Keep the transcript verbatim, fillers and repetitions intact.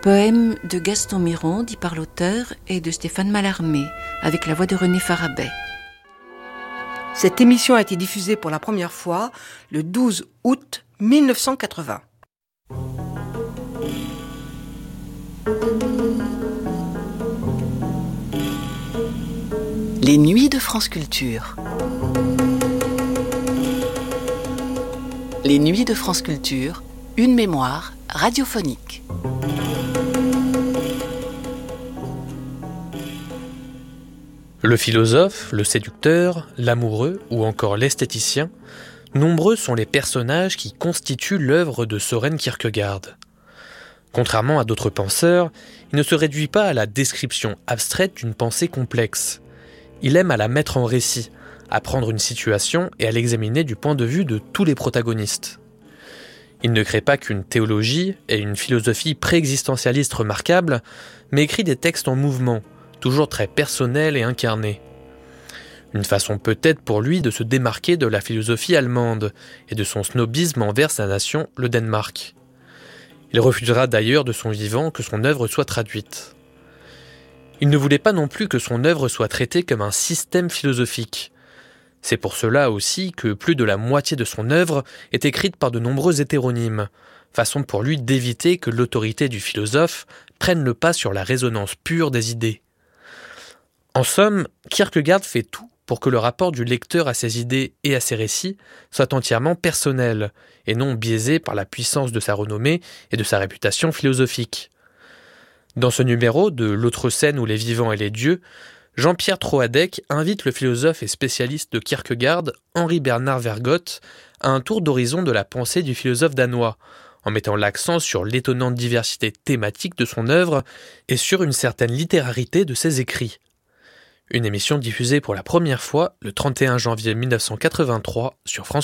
Poème de Gaston Miron, dit par l'auteur, et de Stéphane Mallarmé, avec la voix de René Farabet. Cette émission a été diffusée pour la première fois le douze août mille neuf cent quatre-vingts. Les nuits de France Culture. Les nuits de France Culture, une mémoire radiophonique. Le philosophe, le séducteur, l'amoureux ou encore l'esthéticien, nombreux sont les personnages qui constituent l'œuvre de Søren Kierkegaard. Contrairement à d'autres penseurs, il ne se réduit pas à la description abstraite d'une pensée complexe. Il aime à la mettre en récit, à prendre une situation et à l'examiner du point de vue de tous les protagonistes. Il ne crée pas qu'une théologie et une philosophie préexistentialiste remarquables, mais écrit des textes en mouvement, toujours très personnels et incarnés. Une façon peut-être pour lui de se démarquer de la philosophie allemande et de son snobisme envers sa nation, le Danemark. Il refusera d'ailleurs de son vivant que son œuvre soit traduite. Il ne voulait pas non plus que son œuvre soit traitée comme un système philosophique. C'est pour cela aussi que plus de la moitié de son œuvre est écrite par de nombreux hétéronymes, façon pour lui d'éviter que l'autorité du philosophe prenne le pas sur la résonance pure des idées. En somme, Kierkegaard fait tout pour que le rapport du lecteur à ses idées et à ses récits soit entièrement personnel, et non biaisé par la puissance de sa renommée et de sa réputation philosophique. Dans ce numéro de L'autre scène où les vivants et les dieux, Jean-Pierre Troadec invite le philosophe et spécialiste de Kierkegaard, Henri Bernard Vergote, à un tour d'horizon de la pensée du philosophe danois, en mettant l'accent sur l'étonnante diversité thématique de son œuvre et sur une certaine littérarité de ses écrits. Une émission diffusée pour la première fois le trente et un janvier mille neuf cent quatre-vingt-trois sur France